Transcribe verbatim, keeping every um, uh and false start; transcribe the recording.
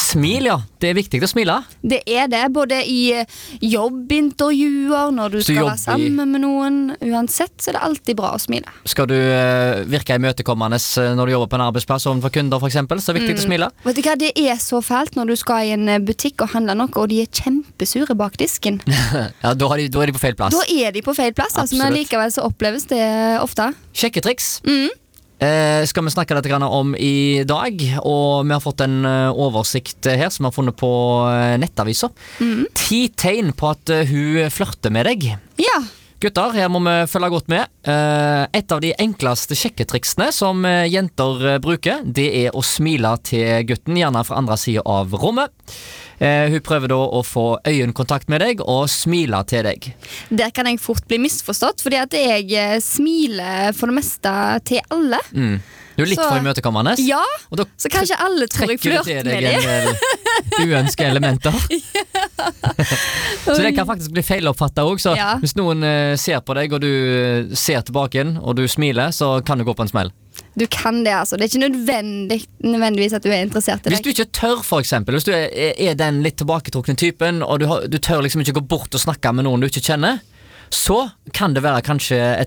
Smil, ja. Det er viktig å smile. Det er det, både i jobbintervjuer, når du Så skal jobb være sammen med noen. Uansett så er det alltid bra å smile. Skal du uh, virke imøtekommende når du jobber på en arbeidsplass overfor kunder, for eksempel, så er det viktig mm. å smile. Vet du hva, det er så fælt når du skal i en butikk og handle noe, og de er kjempesure bak disken. Ja, da, har de, da er de på feil plass. Da er de på feil plass, altså, men likevel så oppleves det ofte. Sjekketriks. Mm. Eh, skal vi snakke litt om i dag, og vi har fått en uh, oversikt her som vi har funnet på uh, nettaviser. Mm. Ti tegn på at uh, hun flørter med deg. Ja. Gutter, her må vi følge godt med. Uh, et av de enkleste sjekketriksene som uh, jenter uh, bruker, det er å smile til gutten, gjerne fra andre siden av rommet. Uh, hun prøver da å få øyekontakt med deg og smile til deg. Der kan jeg fort bli misforstått, fordi at jeg uh, smiler for det meste til alle. Mm. Du er litt så, for imøtekommende. Ja, og da så kanskje alle tror jeg flørter med dem. Uønske elementer. Så det kan faktisk bli feiloppfattet også. Ja. Hvis noen uh, ser på deg og du uh, ser tilbake inn og du smiler, så kan du gå på en smell. Du kan det, altså. Det er ikke nødvendig, nødvendigvis at du er interessert i deg. Hvis du ikke tør, for eksempel, hvis du er, er den litt tilbaketrukne typen, og du, har, du tør liksom ikke gå bort og snakke med noen du ikke kjenner, så kan det være kanskje et